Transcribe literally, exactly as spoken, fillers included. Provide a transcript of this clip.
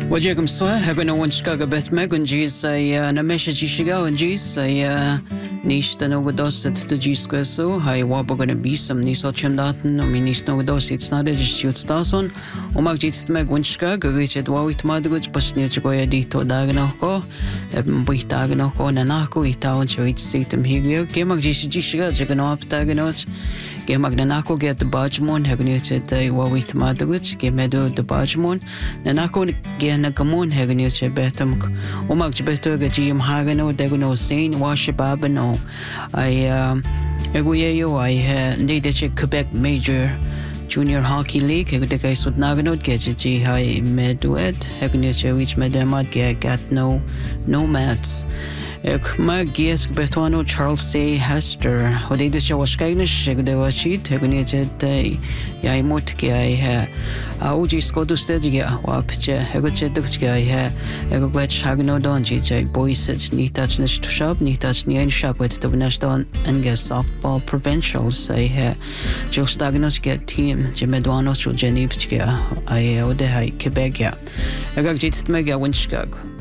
وجهكم سوا هبنا ونشكاغا بيت ميغون جيس اي انا ماشي جي شيغا جيس اي نيش تنو دوست تجيس كوسو هاي وابغنا بيسم نيسو تشمداتن ومي نيش نو دوست يتسنادة جيشيوت ستاسون وماك جيت ميغ ونشكاغا ريچد واويت مادغوج بشنيو جويا ديتو داغنوكو بوي داغنوكو ناناكو يتاون شويت سيتم هيغيو كيماك جيش جي شيغا جغنو ابتاغنوش Gemak nanako get the Bajmon hagnuchet wawit madwich gemedo the Bajmon nanako gen nagamon hagnuchet betamk umak beto gajim hagano degno sein washababano I eguyeyo I needed Quebec Major Junior Hockey League the guys with naganot geji high meduet hagnuchet which medamat get no no mats ما جيس بتوانو تشارلز تي هاستر ودي دش واشكاينش شغده واشيت هغني جت ياي موت كاي ها او جي سكودو ستيجيا وابچه هغه چدك كاي ها هغه گوچ هغنو دون جي جاي بويسج نيتاچ نش تو شاب نيتاچ ني ان شاب وت تو نشتون انگه softball provincials اي ها جو ستاغنوس get team جمدوانو جو جنيب كا اي او ده هاي كيبيك يا هغه جيت ميجا وينشكاغ